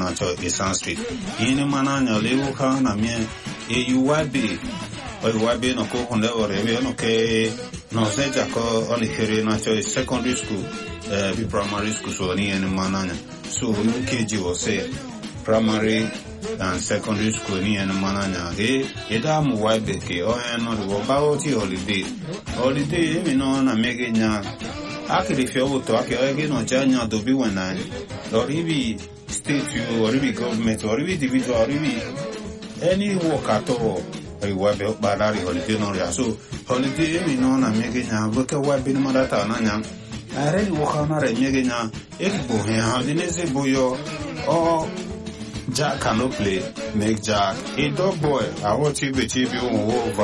na cho Isan Street. Ini mana nya lewu ka na me UYB. UYB no ko honde ore no ke no se ja ko oni here na cho secondary school be primary school so ni ini mana nya. So UKG was say primary and secondary school ni ena mananya ge eda mu YB ke o eno do ba o ti holiday mi no na mege nya akiri fi owo to ake o ge no janya do bi wona or bi state you or bi government or bi individual or bi any work at all YB ba dari holiday no ya so holiday mi no na mege nya bo ke YB ni madata na nya are ni wo kana re mege nya e bo he ha dinese boyo o Jack cannot play, make Jack a dog boy. I want to be cheap over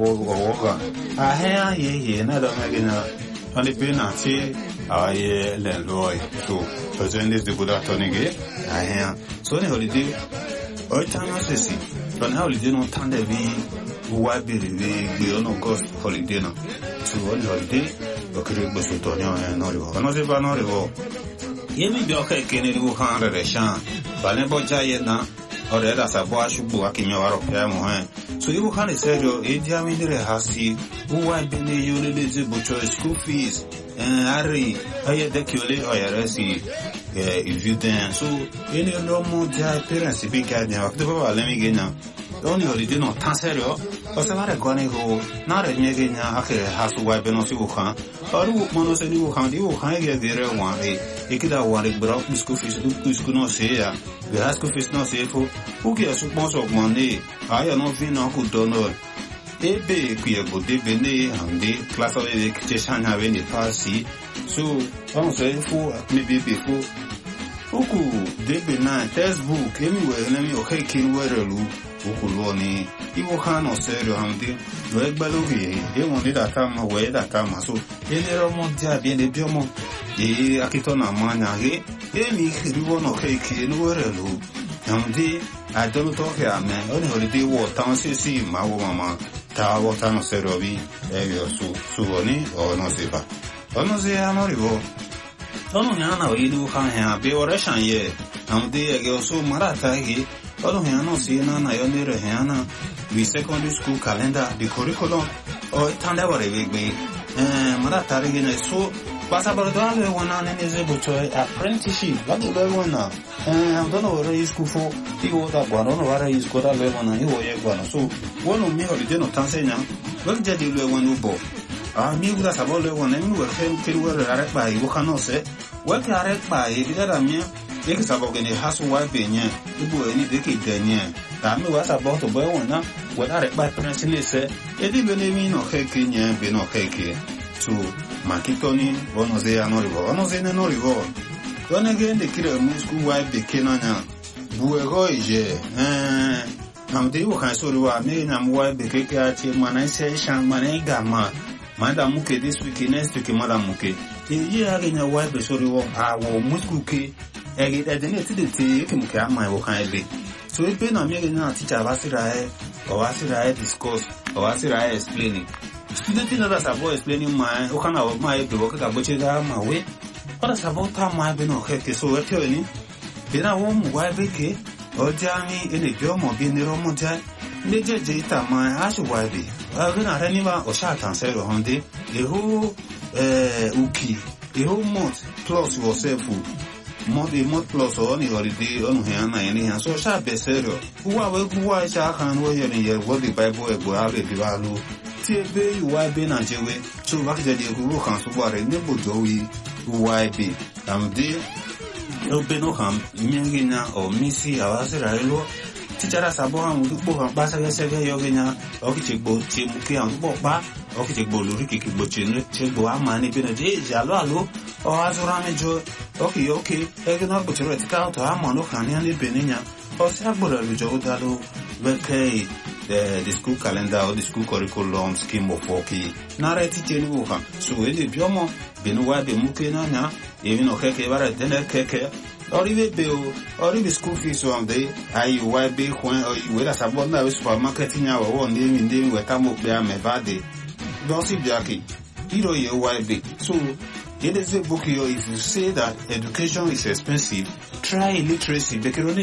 I hear ye, another magina on the penalty. I hear Leroy. So, present is the good attorney. I hear so the holiday. All time I see, but now holiday no time to be why be the on August holiday now. So, on holiday, okay, but so Tony and Norivo. Another Norivo. Yemi be okay, Kennedy will handle the shan. Balebo Jayena or the other Sabuashubu Akinyawaro Pamo. So you can say, Ediamine Hasi, who I been a butcher school fees, and Harry, higher decule or Resi, if you then. So any normal Jai parents, the big guy, let me get now. Only holiday no Tanserio, or some other gone who not a Megina has to wipe and also Wuhan, or Monos and Wuhan, you can get the real one. He could have wanted broke school fees, could not say, the high school fees not safe. Who cares most of money? I am not being who don't know. They be queer, but they be and they class of education have any passy. So, I'm saying for maybe before. Uku, they be nine textbook anywhere, let me okay, king weather. Ukuloni, Iwo Kano Serio Hamdi, Red Baluvi, they wanted that time away that time. So, in the Romontia, in the Biomo, the Akitona Mana, any Ribono Cake in Werelu. Hamdi, I don't talk here, man, only holiday war, town see, my woman, Tower Tano Serobi, Evio Suoni, or Nosiba. Onozia Morivo. Ononyana, we do can be or Russian ye. Hamdi, I go so Marata. Olohiano Siena Nayonere Hana, the secondary school calendar, the curriculum, or Tandavare Big Maratarigan so Basabardo one on is able to apprenticeship, what do they want now? I don't know what is school for the water one or what is got a level on you. So one of me or the general Tanzania, what did you learn one book? I knew that about the one and we were till we are by Wukanose, what are it by the other mere. Because about any hassle wife being here, the boy any decade then yeah. I know what's about a boy one now, what I by Presley said, it didn't mean no cake in here, be no cake here. To Makitoni, one of the Anorivo, one of the Anorivo. Then again, the kid of my school wife became on a Buegoje, I'm the one I saw you are made and wife the cake at him, man. I say, Shamanegama, Madame Muke this week, next week, Madame Muke. The year again, a wife, so you are Muskuke. I get the tea, you can carry my work. So it's been a million teacher of Asira discourse, or Asira explaining. Student in others are explaining my Okana of my work at Bochida my way. What is about time I've been okay, so we're telling you. Then I won't why vacate, or Jamie in a job or being the Romonja, Major Jita, my ash wide. I've been a animal or shot and said on day, the whole Uki, the whole month plus was safe food. Mod plus or only holiday on Hana and so sharp serio. Who are Shark and Warrior in your what the Bible will have a Divalu. TB, you are being a Jew, so what the who comes to worry, Nebo Joey, who I be. There, no Benoham, Mingina or Missy or Azraelo. Teacher Sabohan would book a Bassa Sega Yogina, Okichbo, Chimuki and Boba, Okichbo, Luriki, Bochin, Chebo, Amani, Benaje, Jalo, or Azuramejo. Okay, I cannot put your red out to Amano Canyon Benina, or Sabura Jodalo, Vacay, the school calendar or the school curriculum scheme of Woki. Narrate Wuhan, so in the Biomo, Benua de Mukinana, even Okeke, then Keke, or even bill, or even school fees one day, IUYB when or you will as a bond for marketing our own name in the Wetamu Beame Bade. Gossip Jackie, Hero UYB, so. It is a book here. If you say that education is expensive, try literacy.